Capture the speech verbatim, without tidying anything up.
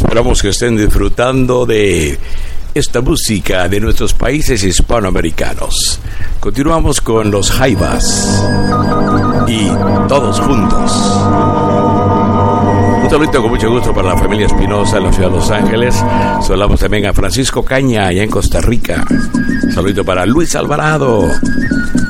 Esperamos que estén disfrutando de esta música de nuestros países hispanoamericanos. Continuamos con los Jaivas y todos juntos. Un saludito con mucho gusto para la familia Espinosa en la ciudad de Los Ángeles. Saludamos también a Francisco Caña allá en Costa Rica. Un saludito para Luis Alvarado.